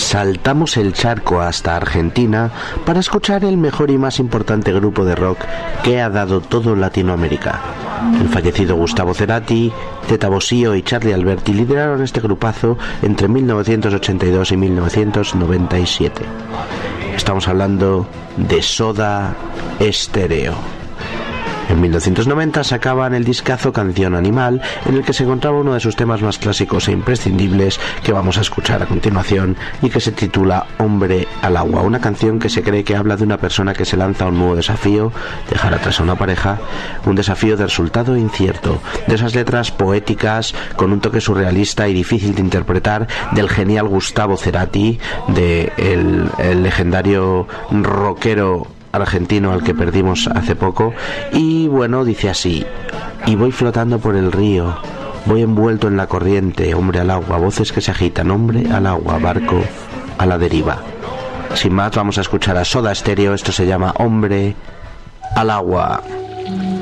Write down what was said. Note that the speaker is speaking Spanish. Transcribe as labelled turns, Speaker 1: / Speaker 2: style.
Speaker 1: Saltamos el charco hasta Argentina para escuchar el mejor y más importante grupo de rock que ha dado todo Latinoamérica. El fallecido Gustavo Cerati, Teta Bosio y Charly Alberti lideraron este grupazo entre 1982 y 1997. Estamos hablando de Soda Stereo. En 1990 sacaban el discazo Canción Animal, en el que se encontraba uno de sus temas más clásicos e imprescindibles que vamos a escuchar a continuación y que se titula Hombre al agua, una canción que se cree que habla de una persona que se lanza a un nuevo desafío, dejar atrás a una pareja, un desafío de resultado incierto, de esas letras poéticas con un toque surrealista y difícil de interpretar del genial Gustavo Cerati, el legendario rockero argentino al que perdimos hace poco. Y bueno, dice así: y voy flotando por el río, voy envuelto en la corriente, hombre al agua, voces que se agitan, hombre al agua, barco a la deriva. Sin más, vamos a escuchar a Soda Stereo. Esto se llama Hombre al agua.